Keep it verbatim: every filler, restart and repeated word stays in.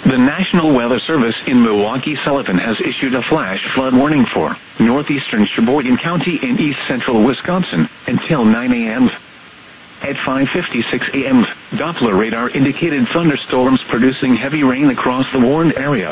The National Weather Service in Milwaukee-Sullivan has issued a flash flood warning for northeastern Sheboygan County in east-central Wisconsin until nine a m At five fifty-six a m, Doppler radar indicated thunderstorms producing heavy rain across the warned area.